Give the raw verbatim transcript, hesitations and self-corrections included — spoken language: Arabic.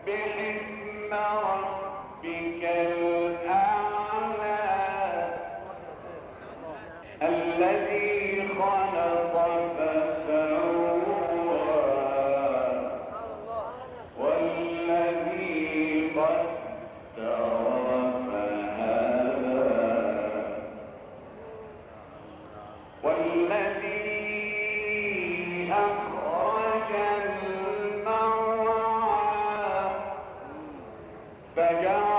اسم ربك الأعلى الذي خلق فسوى والذي قدر فهدى والذي أخرج المرعى فجعل